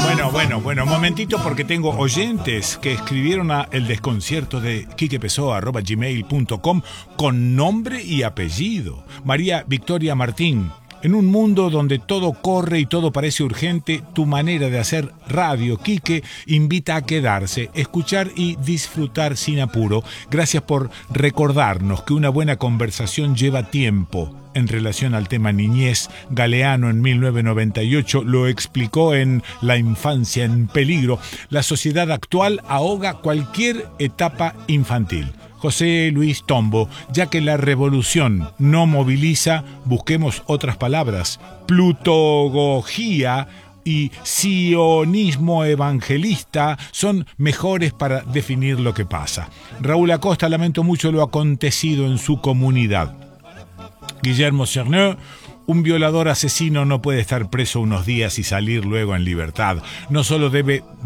Bueno, un momentito porque tengo oyentes que escribieron a el desconcierto de quiquepessoa@gmail.com con nombre y apellido. María Victoria Martín. En un mundo donde todo corre y todo parece urgente, tu manera de hacer radio, Quique, invita a quedarse, escuchar y disfrutar sin apuro. Gracias por recordarnos que una buena conversación lleva tiempo. En relación al tema niñez, Galeano en 1998 lo explicó en La infancia en peligro. La sociedad actual ahoga cualquier etapa infantil. José Luis Tombo, ya que la revolución no moviliza, busquemos otras palabras. Plutogogía y sionismo evangelista son mejores para definir lo que pasa. Raúl Acosta, lamento mucho lo acontecido en su comunidad. Guillermo Cerneux, un violador asesino no puede estar preso unos días y salir luego en libertad. No solo debe